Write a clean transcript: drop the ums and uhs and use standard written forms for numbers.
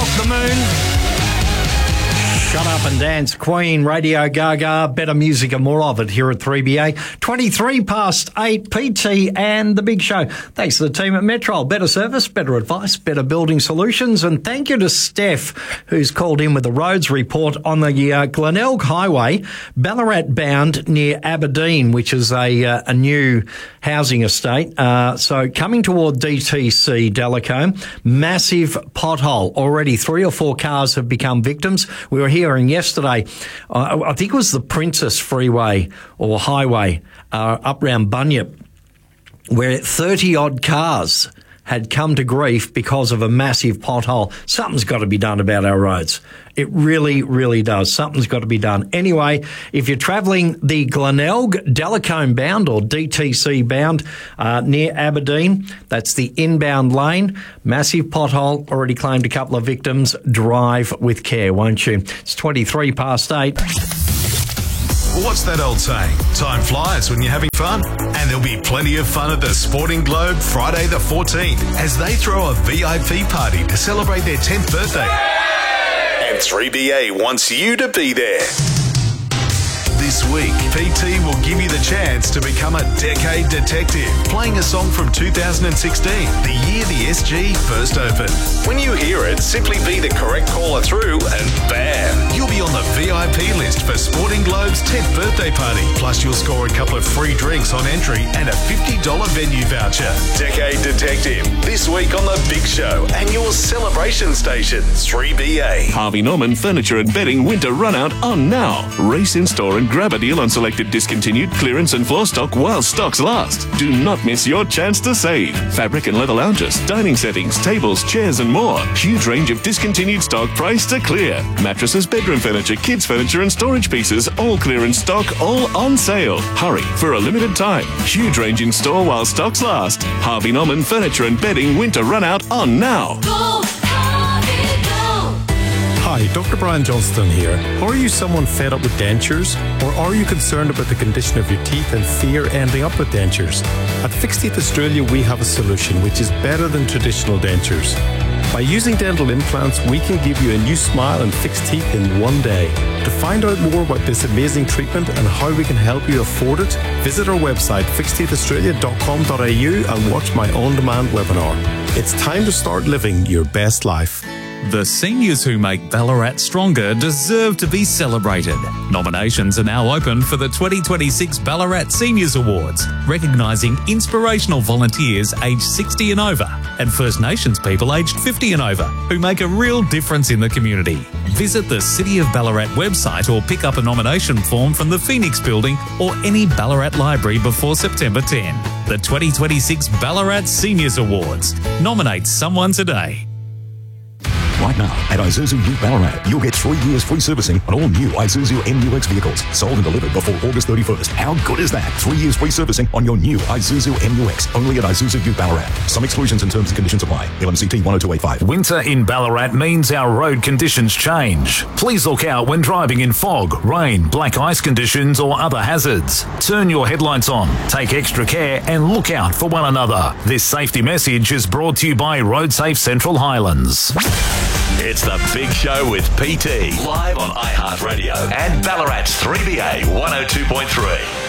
Rock the Moon. Shut Up and Dance, Queen, Radio Gaga, better music and more of it here at 3BA. 23 past 8, PT and The Big Show. Thanks to the team at Metro. Better service, better advice, better building solutions. And thank you to Steph, who's called in with the roads report on the Glenelg Highway, Ballarat bound near Aberdeen, which is a new housing estate. So coming toward DTC, Delacombe, massive pothole. Already 3 or 4 cars have become victims. We were hearing yesterday, I think it was the Princess Freeway or Highway up round Bunyip, where 30-odd cars had come to grief because of a massive pothole. Something's got to be done about our roads. It really, really does. Something's got to be done. Anyway, if you're travelling the Glenelg, Delacombe bound or DTC bound near Aberdeen, that's the inbound lane. Massive pothole, already claimed a couple of victims. Drive with care, won't you? It's 23 past 8. What's that old saying? Time flies when you're having fun. And there'll be plenty of fun at the Sporting Globe Friday the 14th as they throw a VIP party to celebrate their 10th birthday. And 3BA wants you to be there. This week, PT will give you the chance to become a decade detective, playing a song from 2016, the year the SG first opened. When you hear it, simply be the correct caller through and bam, you'll be on the VIP list for Sporting Globe's 10th birthday party. Plus, you'll score a couple of free drinks on entry and a $50 venue voucher. Decade Detective, this week on The Big Show and your celebration station, 3BA. Harvey Norman Furniture and Bedding Winter Runout on now. Race in store and grab a deal on selected discontinued clearance and floor stock while stocks last. Do not miss your chance to save. Fabric and leather lounges, dining settings, tables, chairs and more. Huge range of discontinued stock priced to clear. Mattresses, bedroom furniture, kids furniture and storage pieces, all clearance stock, all on sale. Hurry for a limited time. Huge range in store while stocks last. Harvey Norman Furniture and Bedding Winter Runout on now. Hi, Dr. Brian Johnston here. Are you someone fed up with dentures? Or are you concerned about the condition of your teeth and fear ending up with dentures? At Fixed Teeth Australia, we have a solution which is better than traditional dentures. By using dental implants, we can give you a new smile and fixed teeth in one day. To find out more about this amazing treatment and how we can help you afford it, visit our website fixedteethaustralia.com.au and watch my on-demand webinar. It's time to start living your best life. The seniors who make Ballarat stronger deserve to be celebrated. Nominations are now open for the 2026 Ballarat Seniors Awards, recognising inspirational volunteers aged 60 and over and First Nations people aged 50 and over who make a real difference in the community. Visit the City of Ballarat website or pick up a nomination form from the Phoenix Building or any Ballarat library before September 10. The 2026 Ballarat Seniors Awards. Nominate someone today. Right now, at Isuzu Ute Ballarat, you'll get 3 years free servicing on all new Isuzu MU-X vehicles, sold and delivered before August 31st. How good is that? 3 years free servicing on your new Isuzu MU-X, only at Isuzu Ute Ballarat. Some exclusions and terms and conditions apply. LMCT 10285. Winter in Ballarat means our road conditions change. Please look out when driving in fog, rain, black ice conditions or other hazards. Turn your headlights on, take extra care and look out for one another. This safety message is brought to you by RoadSafe Central Highlands. It's The Big Show with PT, live on iHeartRadio and Ballarat's 3BA 102.3.